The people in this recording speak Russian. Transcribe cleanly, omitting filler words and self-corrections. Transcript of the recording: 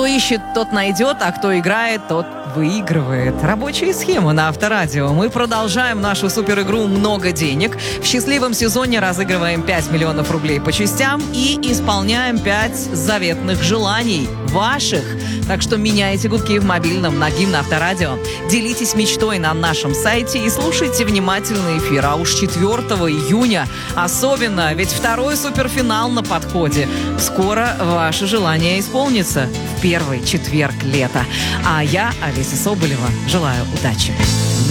Кто ищет, тот найдет, а кто играет, тот выигрывает. Рабочая схема на Авторадио. Мы продолжаем нашу суперигру «Много денег». В счастливом сезоне разыгрываем 5 миллионов рублей по частям и исполняем 5 заветных желаний ваших. Так что меняйте гудки в мобильном на гимн Авторадио. Делитесь мечтой на нашем сайте и слушайте внимательный эфир. А уж 4 июня особенно, ведь второй суперфинал на подходе. Скоро ваше желание исполнится в первый четверг лета. А я, Олеся Соболева, желаю удачи.